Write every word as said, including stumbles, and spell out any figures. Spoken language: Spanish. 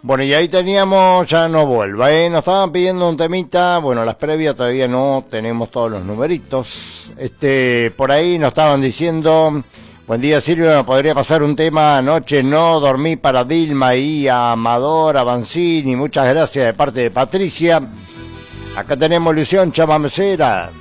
Bueno, y ahí teníamos Ya no vuelva, ¿eh? Nos estaban pidiendo un temita, bueno, las previas todavía no tenemos todos los numeritos. Este, por ahí nos estaban diciendo, buen día Silvio, ¿me podría pasar un tema? Anoche no dormí para Dilma y a Amador, Avancini, muchas gracias de parte de Patricia. Acá tenemos ilusión chamamecera.